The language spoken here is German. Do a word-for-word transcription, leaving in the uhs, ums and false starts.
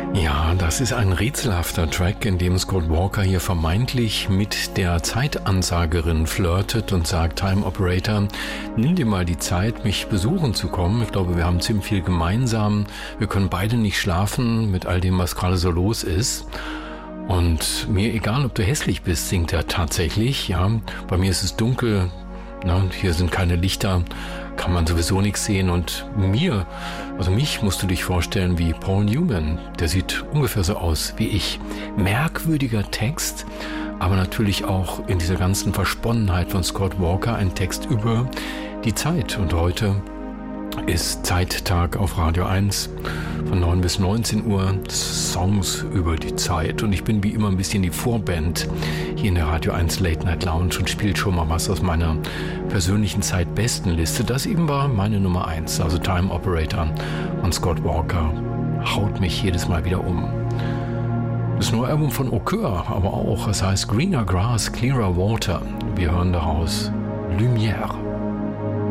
Ja, das ist ein rätselhafter Track, in dem Scott Walker hier vermeintlich mit der Zeitansagerin flirtet und sagt: Time Operator, nimm dir mal die Zeit, mich besuchen zu kommen. Ich glaube, wir haben ziemlich viel gemeinsam. Wir können beide nicht schlafen mit all dem, was gerade so los ist. Und mir egal, ob du hässlich bist, singt er tatsächlich. Ja, bei mir ist es dunkel. Na, hier sind keine Lichter, kann man sowieso nichts sehen. Und mir, also mich musst du dich vorstellen wie Paul Newman. Der sieht ungefähr so aus wie ich. Merkwürdiger Text, aber natürlich auch in dieser ganzen Versponnenheit von Scott Walker ein Text über die Zeit. Und heute ist Zeittag auf Radio eins von neun bis neunzehn Uhr, Songs über die Zeit. Und ich bin wie immer ein bisschen die Vorband hier in der Radio eins Late Night Lounge und spiele schon mal was aus meiner persönlichen Zeitbestenliste. Das eben war meine Nummer eins, also Time Operator von Scott Walker. Haut mich jedes Mal wieder um. Das neue Album von Au Coeur, aber auch, es heißt Greener Grass, Clearer Water. Wir hören daraus Lumière.